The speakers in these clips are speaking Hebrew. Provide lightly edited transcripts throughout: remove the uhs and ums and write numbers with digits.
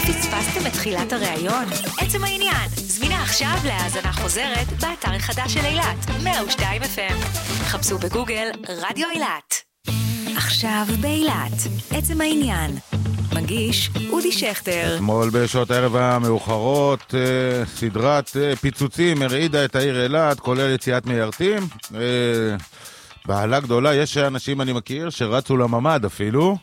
פספסתם את תחילת הראיון? עצם העניין, זמינה עכשיו להאזנה חוזרת באתר החדש של אילת, 102 FM. חפשו בגוגל רדיו אילת. עכשיו באילת, עצם העניין. מגיש אודי שכטר. אתמול בשעות הערב המאוחרות סדרת פיצוצים הרעידה את העיר אילת, כולל יציאת מיירטים. בעלה גדולה, יש אנשים אני מכיר שרצו לממד אפילו.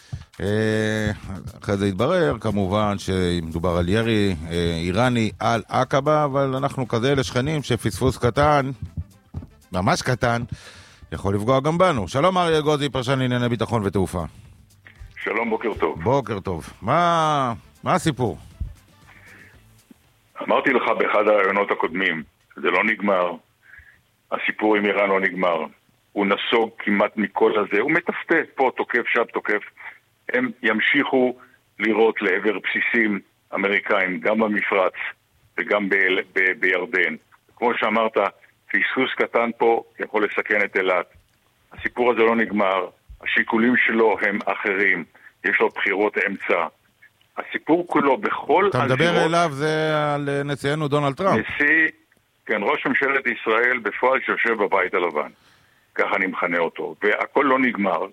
אחרי זה התברר כמובן שמדובר על ירי איראני על עקבה, אבל אנחנו כזה לשכנים שפספוס קטן, ממש קטן, יכול לפגוע גם בנו. שלום אריה גוזי, פרשן לענייני ביטחון ותעופה. שלום, בוקר טוב. בוקר טוב. מה הסיפור? אמרתי לך באחד הרעיונות הקודמים, זה לא נגמר, הסיפור עם איראן לא נגמר, הוא נסוג כמעט מכל הזה, הוא מטפטף פה, תוקף שם, תוקף. הם ימשיכו לירות לעבר בסיסים אמריקאים, גם במפרץ וגם בירדן. כמו שאמרת, פספוס קטן פה יכול לסכן את אילת. הסיפור הזה לא נגמר, השיקולים שלו הם אחרים, יש לו בחירות אמצע. הסיפור כולו בכל... אתה מדבר אליו זה על נשיאנו דונלד טראמפ. נשיא, כן, ראש ממשלת ישראל בפועל שיושב בבית הלבן. ככה אני מכנה אותו. והכל לא נגמר.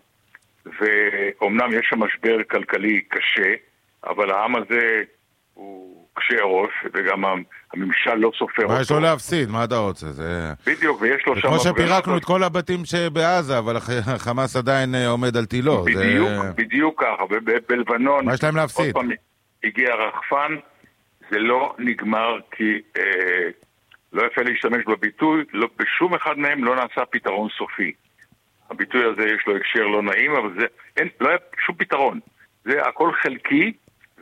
ואומנם יש שם משבר כלכלי קשה, אבל העם הזה הוא קשה ראש, וגם הממשל לא סופר אותו. מה יש לו להפסיד? מה אתה רוצה? בדיוק, ויש לו שם... כמו שפירקנו את כל הבתים שבעזה, אבל החמאס עדיין עומד על תילו. בדיוק ככה, ובלבנון... מה יש להם להפסיד? הגיע רחפן, זה לא נגמר כי... לא יפה להשתמש בביטוי, בשום אחד מהם לא נעשה פתרון סופי. הביטוי הזה יש לו הקשר לא נעים, אבל זה, לא היה שום פתרון. זה הכל חלקי,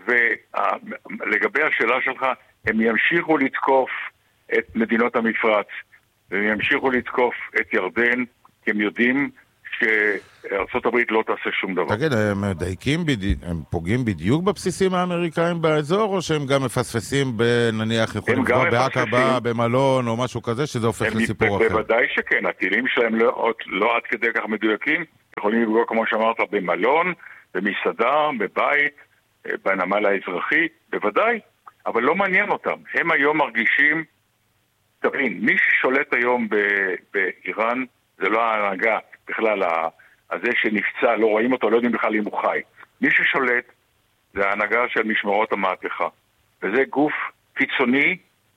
ולגבי השאלה שלך, הם ימשיכו לתקוף את מדינות המפרץ, והם ימשיכו לתקוף את ירדן, כי הם יודעים שארצות הברית לא תעשה שום דבר. תגיד, הם פוגעים בדיוק בבסיסים האמריקאים באזור, או שהם גם מפספסים נניח יכולים לפגוע בעקבה, במלון או משהו כזה, שזה הופך לסיפור אחר? בוודאי שכן, הטילים שלהם לא עד כדי כך מדויקים, יכולים לפגוע כמו שאמרת במלון, במסעדה, בבית, בנמל האזרחי, בוודאי, אבל לא מעניין אותם. הם היום מרגישים, תבין, מי ששולט היום באיראן זה לא ההנהגה, בכלל, הזה שנפצע, לא רואים אותו, לא יודעים בכלל אם הוא חי. מי ששולט זה ההנהגה של משמרות המהפכה. וזה גוף קיצוני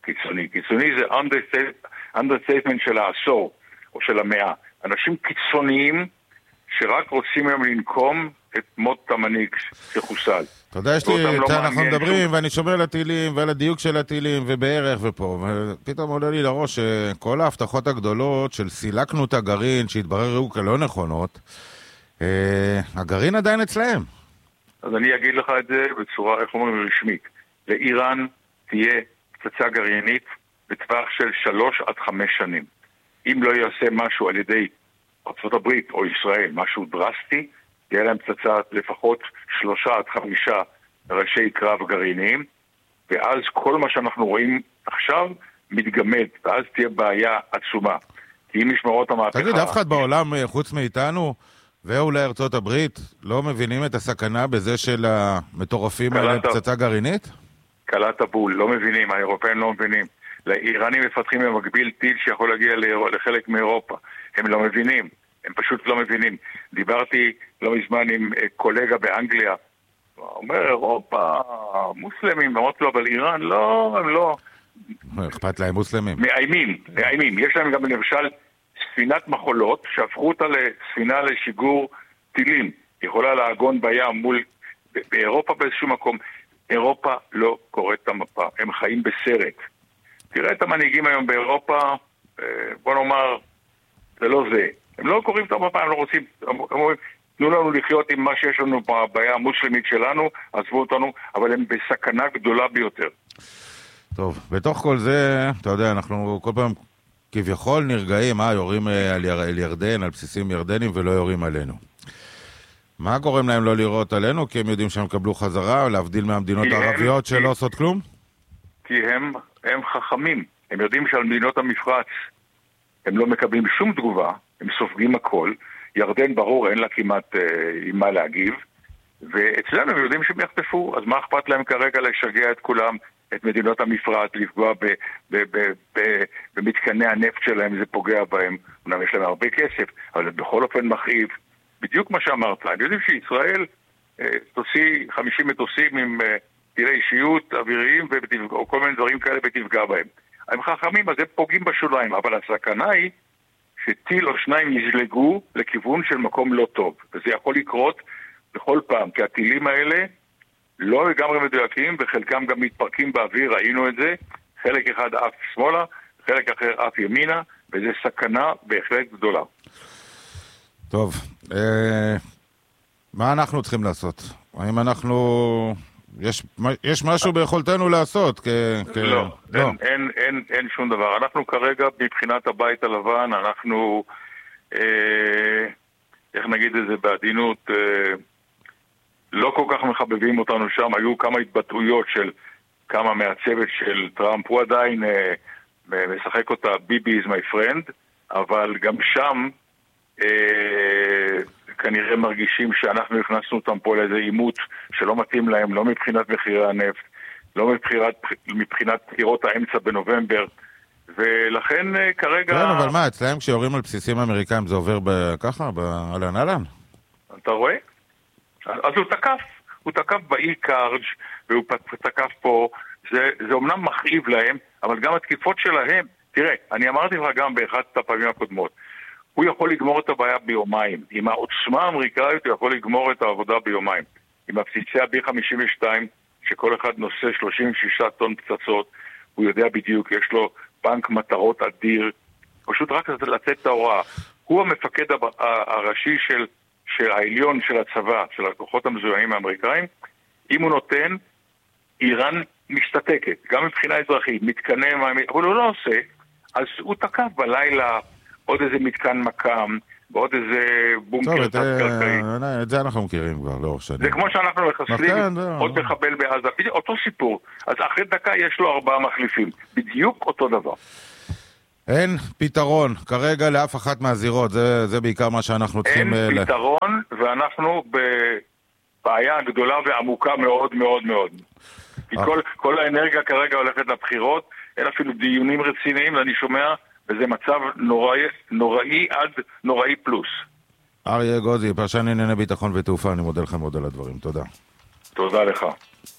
זה understatement של העשור, או של המאה. אנשים קיצוניים שרק רוצים היום לנקום את מות המנהיג שחוסל. אתה יודע, אנחנו מדברים ואני שומר לטילים ועל הדיוק של הטילים ובערך ופה, ופתאום עולה לי לראש שכל ההבטחות הגדולות של סילקנו את הגרעין שהתבררו כלא נכונות, הגרעין עדיין אצלהם. אז אני אגיד לך את זה בצורה, איך אומרים, רשמית. לאיראן תהיה פצצה גרעינית בטווח של 3 עד 5 שנים. אם לא יעשה משהו על ידי ארצות הברית או ישראל, משהו דרסטי, תהיה להם פצצה לפחות 3 עד 5 ראשי קרב גרעיניים, ואז כל מה שאנחנו רואים עכשיו מתגמד, ואז תהיה בעיה עצומה. כי אם משמרות המהפכה... תגיד, אף אחד בעולם חוץ מאיתנו, ואולי ארצות הברית, לא מבינים את הסכנה בזה של המטורפים האלה פצצה גרעינית? קלת הבול, לא מבינים, האירופאים לא מבינים. לאיראנים מפתחים במקביל טיל שיכול להגיע לחלק מאירופה. הם לא מבינים. הם פשוט לא מבינים. דיברתי לא מזמן עם קולגה באנגליה, הוא אומר, אירופה, מוסלמים, אמרתי לו, אבל איראן, לא, הם לא. אכפת להם מוסלמים. מאיימים. יש להם גם למשל ספינת מחולות, שהפכו אותה לספינה לשיגור טילים. יכולה לעגון בים מול, באירופה באיזשהו מקום. אירופה לא קוראת את המפה, הם חיים בסרט. תראה את המנהיגים היום באירופה, בוא נאמר, זה לא זה. הם לא קוראים את המפה, הם לא רוצים, הם אומרים, תנו לנו לחיות עם מה שיש לנו בבעיה המוסלמית שלנו, עזבו אותנו, אבל הם בסכנה גדולה ביותר. טוב, בתוך כל זה, אתה יודע, אנחנו כל פעם כביכול נרגעים, יורים על ירדן, על בסיסים ירדנים ולא יורים עלינו. מה גורם להם לא לראות עלינו? כי הם יודעים שהם קבלו חזרה, להבדיל מהמדינות הערביות שלא עושות כלום? כי הם חכמים, הם יודעים שעל מדינות המפרץ הם לא מקבלים שום תגובה, הם סופגים הכל. ירדן ברור, אין לה כמעט עם מה להגיב. ואצלנו הם יודעים שהם יחטפו, אז מה אכפת להם כרגע לשגע את כולם, את מדינות המפרט, לפגוע במתקני הנפט שלהם, זה פוגע בהם, אומנם יש להם הרבה כסף, אבל בכל אופן מכאיב, בדיוק מה שאמרת. אני יודעים שישראל תוציא 50 מטוסים עם טילי אישיות אוויריים או כל מיני דברים כאלה ותפגע בהם. הם חכמים, אז הם פוגעים בשוליים, אבל הסכנה היא שטיל או שניים יזלגו לכיוון של מקום לא טוב, וזה יכול לקרות בכל פעם, כי הטילים האלה לא לגמרי מדויקים, וחלקם גם מתפרקים באוויר, ראינו את זה, חלק אחד אף שמאלה, חלק אחר אף ימינה, וזה סכנה בהחלט גדולה. טוב, מה אנחנו צריכים לעשות? האם אנחנו... יש משהו ביכולתנו לעשות? לא, אין שום דבר. אנחנו כרגע, מבחינת הבית הלבן, אנחנו, איך נגיד את זה בעדינות, לא כל כך מחבבים אותנו שם. היו כמה התבטאויות של כמה מהצוות של טראמפ, הוא עדיין משחק אותה, ביבי is my friend, אבל גם שם כנראה מרגישים שאנחנו הכנסנו אותם פה לאיזה עימות שלא מתאים להם, לא מבחינת מחירי הנפט, לא מבחינת בחירות האמצע בנובמבר, ולכן כרגע... כן, אבל מה, אצלהם כשיורים על בסיסים אמריקאים זה עובר ככה, באלן אלן? אתה רואה? אז הוא תקף באי קארג' והוא תקף פה, זה אומנם מכאיב להם, אבל גם התקיפות שלהם, תראה, אני אמרתי לך גם באחת הפעמים הקודמות, הוא יכול לגמור את הבעיה ביומיים. עם העוצמה האמריקאית הוא יכול לגמור את העבודה ביומיים. עם הבסיסי ה-B-52, שכל אחד נושא 36 טון פצצות, הוא יודע בדיוק, יש לו בנק מטרות אדיר, פשוט רק לצאת את ההוראה. הוא המפקד הראשי של העליון של הצבא, של הכוחות המזוהים האמריקאים. אם הוא נותן, איראן משתתקת, גם מבחינה אזרחית, מתקנה, אבל הוא לא עושה, אז הוא תקף בלילה עוד איזה מתקן מקם, ועוד איזה בונקר תת-קרקעי. את זה אנחנו מכירים כבר לאורך שנים. זה כמו שאנחנו מחסלים עוד מחבל בעזה. אותו סיפור. אז אחרי דקה יש לו 4 מחליפים. בדיוק אותו דבר. אין פתרון כרגע לאף אחת מהזירות. זה בעיקר מה שאנחנו צריכים... אין פתרון, ואנחנו בבעיה גדולה ועמוקה מאוד מאוד מאוד. כי כל האנרגיה כרגע הולכת לבחירות, אין אפילו דיונים רציניים, ואני שומע... וזה מצב נוראי עד נוראי פלוס. אריה גוזי, פרשן ענייני ביטחון ותעופה, אני מודה לך מאוד על הדברים. תודה. תודה לך.